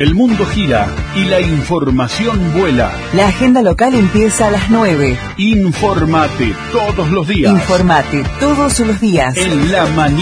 El mundo gira y la información vuela. La agenda local empieza a las 9. Informate todos los días. Informate todos los días. En la mañana.